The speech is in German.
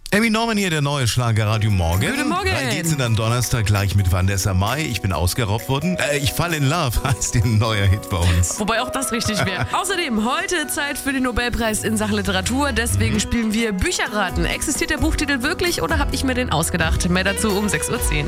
Amy Norman hier, der neue Schlager Radio Morgen. Guten Morgen. Dann geht's in den Donnerstag gleich mit Vanessa Mai. Ich bin ausgeraubt worden. Ich fall in love heißt ein neuer Hit bei uns. Wobei auch das richtig wäre. Außerdem heute Zeit für den Nobelpreis in Sachen Literatur. Deswegen spielen wir Bücherraten. Existiert der Buchtitel wirklich oder habe ich mir den ausgedacht? Mehr dazu um 6:10 Uhr.